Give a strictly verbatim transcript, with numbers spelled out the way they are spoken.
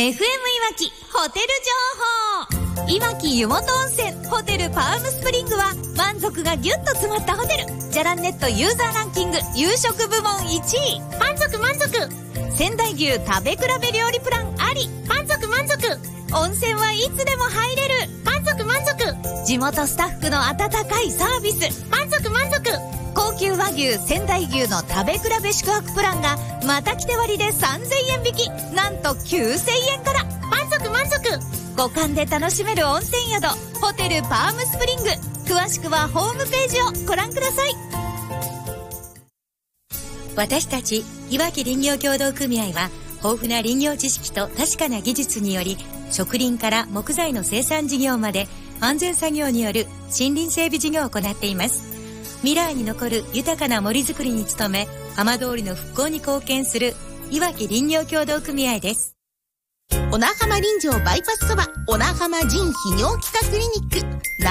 エフエム いわきホテル情報。いわき湯本温泉ホテルパームスプリングは満足がぎゅっと詰まったホテル。じゃらんネットユーザーランキング夕食部門いちい。満足満足。仙台牛食べ比べ料理プランあり。満足満足。温泉はいつでも入れる。満足満足。地元スタッフの温かいサービス。満足満足。高級和牛仙台牛の食べ比べ宿泊プランがまた来て割でさんぜんえん引き、なんときゅうせんえんから。満足満足。五感で楽しめる温泉宿ホテルパームスプリング。詳しくはホームページをご覧ください。 私たちいわき林業協同組合は豊富な林業知識と確かな技術により、植林から木材の生産事業まで安全作業による森林整備事業を行っています。未来に残る豊かな森づくりに努め、浜通りの復興に貢献するいわき林業協同組合です。 小名浜林場バイパスそば、小名浜腎泌尿器科クリニック。